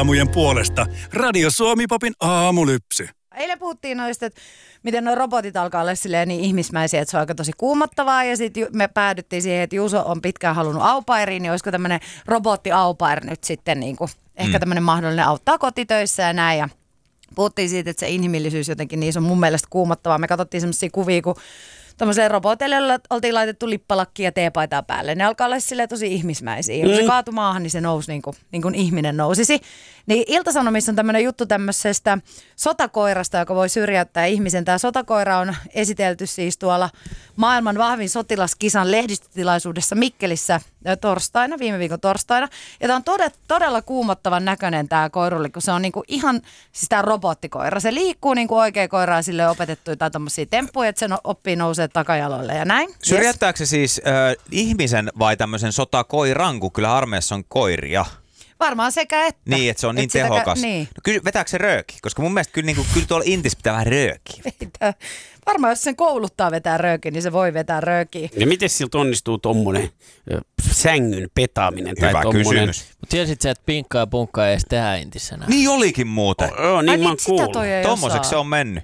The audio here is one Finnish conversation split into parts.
aamujen puolesta. Radio Suomi Popin aamulypsy. Eilen puhuttiin noista, että miten nuo robotit alkaa olla silleen niin ihmismäisiä, että se on aika tosi kuumottavaa. Ja sitten me päädyttiin siihen, että Juuso on pitkään halunnut au pairiin, niin olisiko tämmöinen robotti au pair nyt sitten niin kuin, ehkä tämmöinen mahdollinen auttaa kotitöissä ja näin. Ja puhuttiin siitä, että se inhimillisyys jotenkin niin se on mun mielestä kuumottavaa. Me katsottiin semmoisia kuvia, kun tuommoiselle robotille oltiin laitettu lippalakki ja teepaitaa päälle. Ne alkaa olla silleen tosi ihmismäisiä. Kun se kaatui maahan, niin se nousi niin kuin ihminen nousisi. Niin Ilta-Sanomissa on tämmöinen juttu tämmöisestä sotakoirasta, joka voi syrjäyttää ihmisen. Tämä sotakoira on esitelty siis tuolla maailman vahvin sotilaskisan lehdistötilaisuudessa Mikkelissä viime viikon torstaina. Ja tämä on todella kuumottavan näköinen tämä koirulli, kun se on niinku ihan siis tämä robottikoira. Se liikkuu niin kuin oikea koira ja sille on opetettu jotain tommosia temppuja, että se oppii nousee takajaloille ja näin. Syrjäyttääkö se siis ihmisen vai tämmöisen sotakoiran, kun kyllä armeijassa on koiria? Varmaan sekä että. Niin, että se on niin tehokas. Niin. No, kyllä vetääkö se rööki? Koska mun mielestä kyllä tuolla Intissä pitää vähän röökiä. Varmaan jos sen kouluttaa vetää röökiä, niin se voi vetää röökiä. Ja miten siltä onnistuu tommonen sängyn petaaminen? Tai hyvä tommonen... kysymys. Mutta tiesit sä, että pinkkaa ja punkkaa ei edes tehdä Intissä näin? Niin olikin muuten. Niin mä oon kuullut. Tommoseksi se on mennyt.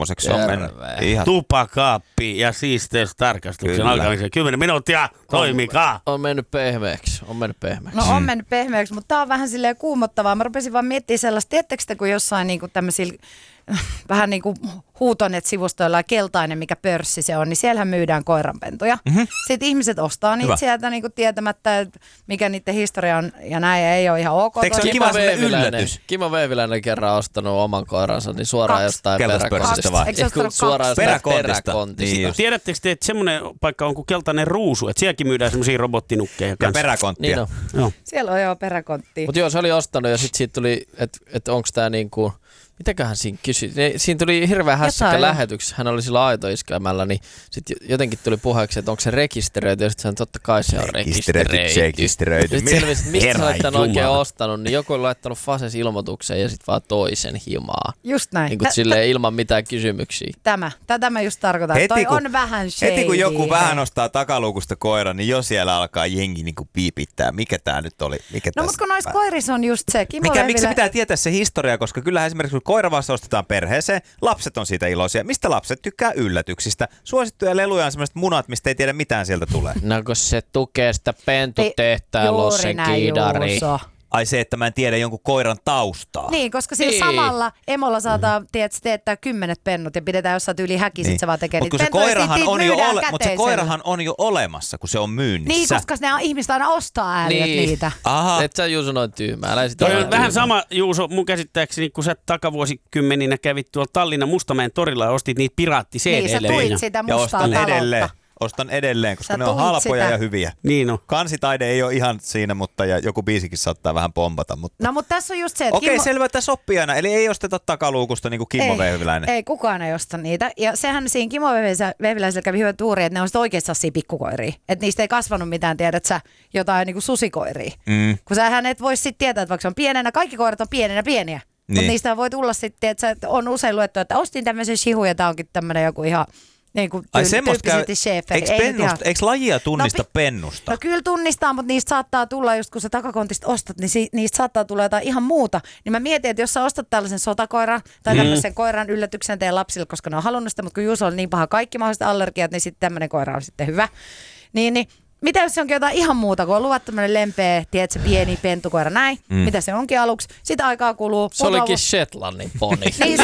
Ihan. Tupakaappi ja siisteystarkastuksen alkamisen 10 minuuttia. Toimikaa. On mennyt pehmeäksi. No on mennyt pehmeäksi, mutta tää on vähän silleen kuumottavaa. Mä rupesin vaan miettimään sellaista, tiedättekö te, kun jossain niinku tämmöisillä vähän niin kuin Huutonet-sivustoilla ja keltainen, mikä pörssi se on, niin siellähän myydään koiranpentuja. Sitten ihmiset ostaa niitä sieltä niin kuin tietämättä, että mikä niiden historia on ja näin ei ole ihan ok. Eikö se kiva yllätys? Kimmo Veiviläinen kerran ostanut oman koiransa, niin suoraan jostain peräkontista vai? Suoraan peräkontista. Niin, tiedättekö te, että semmoinen paikka on kuin keltainen ruusu, että sielläkin myydään semmoisia robottinukkeja kanssa. Ja peräkonttia. Niin on. Joo. Siellä on jo peräkonttia. Mutta joo, se oli ostanut ja sitten siitä tuli, että onko tämä niinku... Mitäköhän siinä kysyi? Siinä tuli hirveän hässäkkä lähetyksessä. Hän oli sillä aitoiskelmällä, niin sitten jotenkin tuli puheeksi, että onko se rekisteröity. Ja sitten hän totta kai se on rekisteröity. Sitten selvisi, että mistä sä olet tämän oikein ostanut, niin joku on laittanut Fases ilmoituksen ja sitten vaan toisen himaa. Just näin. Niin kuin silleen ilman mitään kysymyksiä. Tätä mä just tarkoitan. Toi on vähän shady. Heti kun joku vähän nostaa takaluukusta koiran, niin jo siellä alkaa jengi niinku piipittää. Mikä tää nyt oli? No mutta kun noissa koirissa on just se. Miksi pitää tietää se historia, koska kyllähän esimerkiksi koira vasta ostetaan perheeseen, lapset on siitä iloisia. Mistä lapset tykkää yllätyksistä? Suosittuja leluja on sellaiset munat, mistä ei tiedä mitään sieltä tulee. No kun se tukee sitä pentutehtailua sen kiidari. Ai se, että mä en tiedä jonkun koiran taustaa. Niin, koska sillä samalla emolla saadaan teettää 10 pennut ja pidetään jossain yli häki, sit se vaan tekee niitä pentuja. Mutta se koirahan on jo olemassa, kun se on myynnissä. Niin, koska ne ihmiset aina ostaa ääliöt niitä. Aha. Et sä Juuso noin tyhmää. Toi on vähän sama, Juuso, mun käsittääkseni, kun sä takavuosikymmeninä kävit tuolla Tallinnan Mustamäen torilla ja ostit niitä piraatti-CD-lejä. Niin, sä tuit sitä mustaa taloutta. Ostan edelleen, koska ne on halpoja ja hyviä. Niin on. Kansitaide ei ole ihan siinä, mutta ja joku biisikin saattaa vähän pompata. Mutta... No mutta tässä on just se, että Okei, selvä, että sopii aina. Eli ei osteta takaluukusta niin kuin Kimmo Vehviläinen. Ei, kukaan ei osta niitä. Ja sehän siinä Kimmo Vehviläisellä kävi hyvä tuuri, että ne on oikeasti sellaisia pikkukoiria. Että niistä ei kasvanut mitään, tiedät sä, jotain niin kuin susikoiria. Kun sähän et voi sitten tietää, että vaikka se on pienenä, kaikki koirat on pieniä. Niin. Mutta niistä voi tulla sitten, että on usein luettu, että ostin tämmöisen shihu ja tää onkin tämmöinen joku ihan... Niin kuin tyyppisesti schäferi. Eikö lajia tunnista pennusta? No kyllä tunnistaa, mutta niistä saattaa tulla, just kun sä takakontista ostat, niin niistä saattaa tulla jotain ihan muuta. Niin mä mietin, että jos sä ostat tällaisen sotakoiran tai tämmöisen koiran yllätyksen teidän lapsille, koska ne on halunnut sitä, mutta kun Juuso on niin paha kaikki mahdolliset allergiat, niin sitten tämmöinen koira on sitten hyvä. Niin mitä jos se onkin jotain ihan muuta, kun on luvattu tämmöinen lempeä, tiedätkö, pieni pentukoira näin, mitä se onkin aluksi, sitten aikaa kuluu. Se olikin Shetlandin poni. Niin,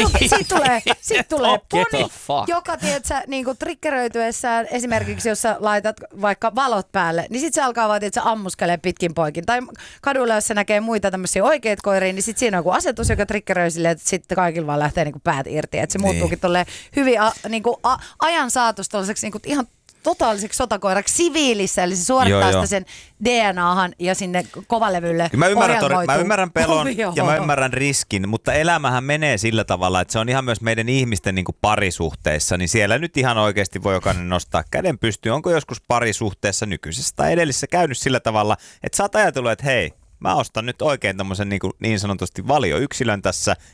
sit tulee poni, joka, tiedätkö, niinku triggeröityessään, esimerkiksi jos sä laitat vaikka valot päälle, niin sit se alkaa vaan, tiedätkö, ammuskelee pitkin poikin. Tai kadulla, jos se näkee muita tämmöisiä oikeita koiria, niin sit siinä on joku asetus, joka triggeröi silleen, että sitten kaikilla vaan lähtee niinku päät irti. Että se muuttuukin tolleen hyvin niinku ajan saatossa tollaiseksi niinku ihan totaaliseksi sotakoiraksi siviilissä, eli se suorittaa sitä sen DNAhan ja sinne kovalevylle. Mä ymmärrän pelon ja mä ymmärrän riskin, mutta elämähän menee sillä tavalla, että se on ihan myös meidän ihmisten niin kuin parisuhteissa, niin siellä nyt ihan oikeasti voi jokainen nostaa käden pystyyn. Onko joskus parisuhteessa nykyisessä tai edellisessä käynyt sillä tavalla, että sä oot ajatellut, että hei, mä ostan nyt oikein tommosen niin sanotusti valioyksilön tässä